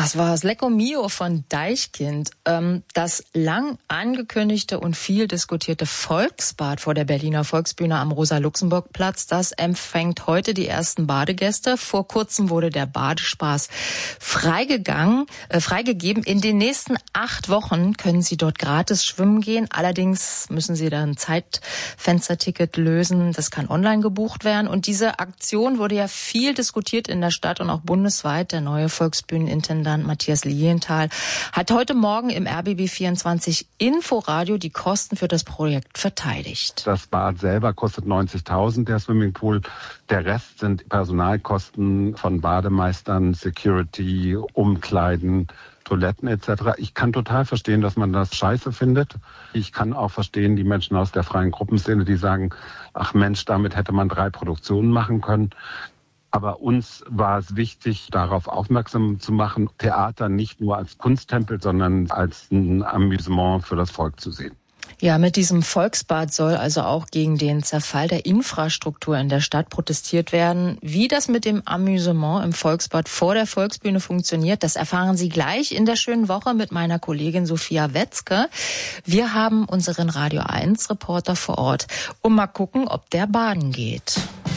Das war das Lecco Mio von Deichkind. Das lang angekündigte und viel diskutierte Volksbad vor der Berliner Volksbühne am Rosa-Luxemburg-Platz, das empfängt heute die ersten Badegäste. Vor kurzem wurde der Badespaß freigegeben. In den nächsten 8 Wochen können Sie dort gratis schwimmen gehen. Allerdings müssen Sie dann ein Zeitfensterticket lösen. Das kann online gebucht werden. Und diese Aktion wurde ja viel diskutiert in der Stadt und auch bundesweit. Der neue Volksbühnenintendant Matthias Lilienthal hat heute Morgen im RBB24 Inforadio die Kosten für das Projekt verteidigt. Das Bad selber kostet 90.000, der Swimmingpool. Der Rest sind Personalkosten von Bademeistern, Security, Umkleiden, Toiletten etc. Ich kann total verstehen, dass man das scheiße findet. Ich kann auch verstehen, die Menschen aus der freien Gruppenszene, die sagen, ach Mensch, damit hätte man 3 Produktionen machen können. Aber uns war es wichtig, darauf aufmerksam zu machen, Theater nicht nur als Kunsttempel, sondern als ein Amüsement für das Volk zu sehen. Ja, mit diesem Volksbad soll also auch gegen den Zerfall der Infrastruktur in der Stadt protestiert werden. Wie das mit dem Amüsement im Volksbad vor der Volksbühne funktioniert, das erfahren Sie gleich in der schönen Woche mit meiner Kollegin Sophia Wetzke. Wir haben unseren Radio 1 Reporter vor Ort und mal gucken, ob der baden geht.